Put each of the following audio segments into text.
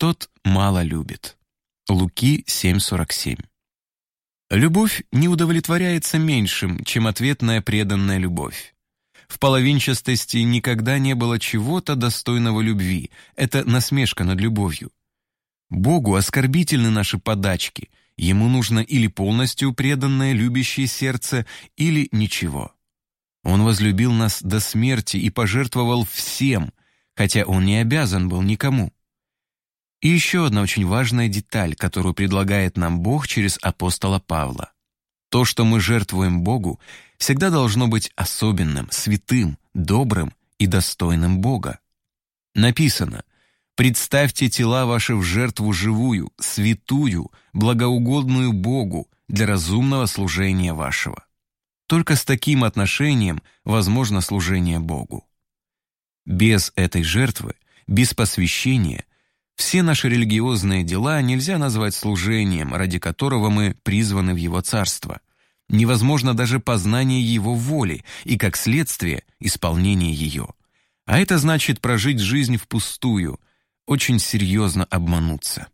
тот мало любит. Луки 7:47. Любовь не удовлетворяется меньшим, чем ответная преданная любовь. В половинчатости никогда не было чего-то достойного любви. Это насмешка над любовью. Богу оскорбительны наши подачки. Ему нужно или полностью преданное любящее сердце, или ничего. Он возлюбил нас до смерти и пожертвовал всем, хотя он не обязан был никому. И еще одна очень важная деталь, которую предлагает нам Бог через апостола Павла. То, что мы жертвуем Богу, всегда должно быть особенным, святым, добрым и достойным Бога. Написано: «Представьте тела ваши в жертву живую, святую, благоугодную Богу для разумного служения вашего». Только с таким отношением возможно служение Богу. Без этой жертвы, без посвящения, все наши религиозные дела нельзя назвать служением, ради которого мы призваны в Его Царство. Невозможно даже познание Его воли и, как следствие, исполнение ее. А это значит прожить жизнь впустую, очень серьезно обмануться.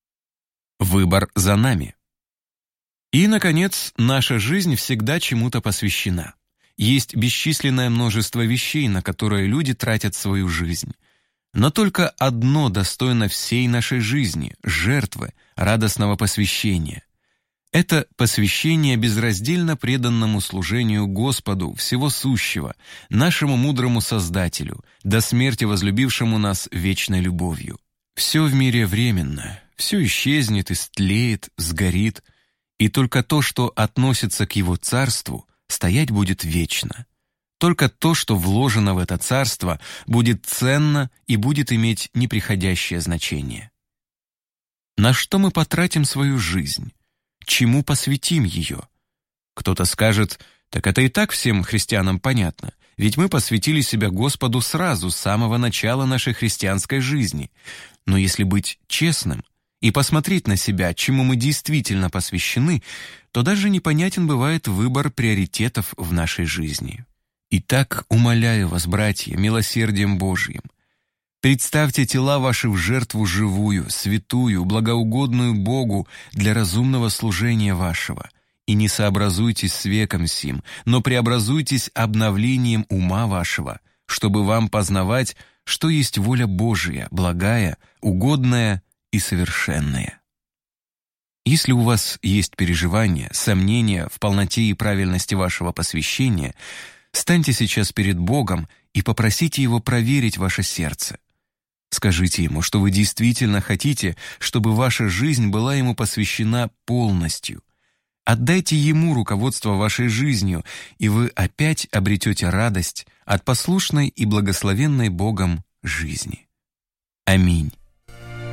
Выбор за нами. И, наконец, наша жизнь всегда чему-то посвящена. Есть бесчисленное множество вещей, на которые люди тратят свою жизнь. Но только одно достойно всей нашей жизни — жертвы, радостного посвящения. Это посвящение безраздельно преданному служению Господу всего сущего, нашему мудрому Создателю, до смерти возлюбившему нас вечной любовью. Все в мире временно, все исчезнет, истлеет, сгорит, и только то, что относится к Его Царству, стоять будет вечно. Только то, что вложено в это царство, будет ценно и будет иметь неприходящее значение. На что мы потратим свою жизнь? Чему посвятим ее? Кто-то скажет: так это и так всем христианам понятно, ведь мы посвятили себя Господу сразу, с самого начала нашей христианской жизни. Но если быть честным и посмотреть на себя, чему мы действительно посвящены, то даже непонятен бывает выбор приоритетов в нашей жизни. Итак, умоляю вас, братья, милосердием Божьим, представьте тела ваши в жертву живую, святую, благоугодную Богу для разумного служения вашего, и не сообразуйтесь с веком сим, но преобразуйтесь обновлением ума вашего, чтобы вам познавать, что есть воля Божия, благая, угодная и совершенная. Если у вас есть переживания, сомнения в полноте и правильности вашего посвящения, станьте сейчас перед Богом и попросите Его проверить ваше сердце. Скажите Ему, что вы действительно хотите, чтобы ваша жизнь была Ему посвящена полностью. Отдайте Ему руководство вашей жизнью, и вы опять обретете радость от послушной и благословенной Богом жизни. Аминь.